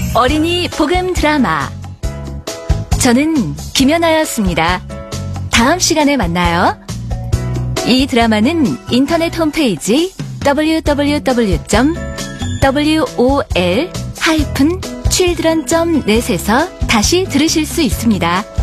어린이 복음 드라마. 저는 김연아였습니다. 다음 시간에 만나요. 이 드라마는 인터넷 홈페이지 www.wol-children.net에서 다시 들으실 수 있습니다.